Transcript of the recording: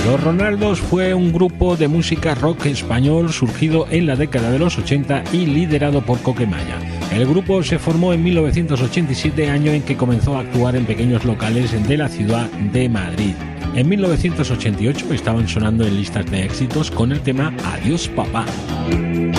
Los Ronaldos fue un grupo de música rock español surgido en la década de los 80 y liderado por Coquemaya. El grupo se formó en 1987, año en que comenzó a actuar en pequeños locales de la ciudad de Madrid. En 1988 estaban sonando en listas de éxitos con el tema Adiós Papá.